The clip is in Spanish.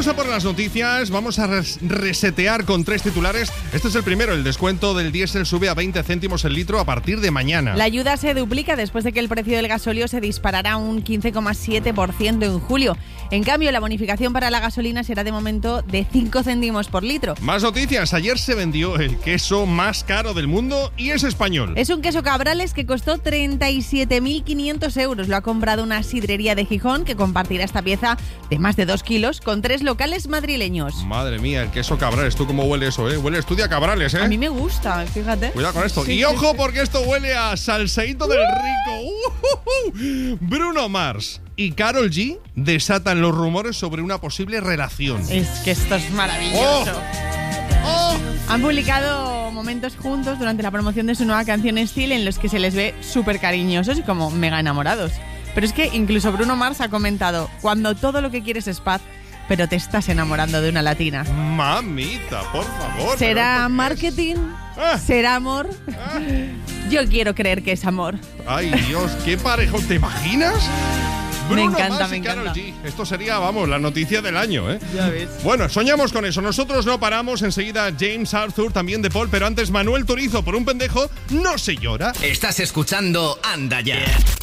Vamos a por las noticias, vamos a resetear con 3 titulares. Este es el primero, el descuento del diésel sube a 20 céntimos el litro a partir de mañana. La ayuda se duplica después de que el precio del gasóleo se disparara un 15,7% en julio. En cambio, la bonificación para la gasolina será de momento de 5 céntimos por litro. Más noticias, ayer se vendió el queso más caro del mundo y es español. Es un queso Cabrales que costó 37.500 euros. Lo ha comprado una sidrería de Gijón que compartirá esta pieza de más de 2 kilos con 3 locales madrileños. Madre mía, el queso Cabrales, ¿tú cómo huele eso, eh? Huele estudia Cabrales, ¿eh? A mí me gusta, fíjate. Cuidado con esto. Sí, y ojo, sí. porque esto huele a salseíto del rico. Bruno Mars y Karol G desatan los rumores sobre una posible relación. Es que esto es maravilloso. Han publicado momentos juntos durante la promoción de su nueva canción Still en los que se les ve súper cariñosos y como mega enamorados. Pero es que incluso Bruno Mars ha comentado: cuando todo lo que quieres es paz, pero te estás enamorando de una latina. Mamita, por favor. ¿Será marketing? ¿Será amor? Yo quiero creer que es amor. Ay, Dios, qué parejón, ¿te imaginas? Me Bruno encanta, Mars me y Karol encanta. G. Esto sería, vamos, la noticia del año, ¿eh? Ya ves. Bueno, soñamos con eso. Nosotros no paramos. Enseguida James Arthur, también de Paul, pero antes Manuel Turizo, por un pendejo no se llora. Estás escuchando Anda Ya.